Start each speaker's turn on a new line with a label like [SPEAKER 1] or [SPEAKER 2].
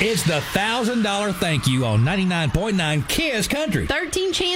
[SPEAKER 1] It's the $1,000 thank you on 99.9 Kiss Country.
[SPEAKER 2] 13 chances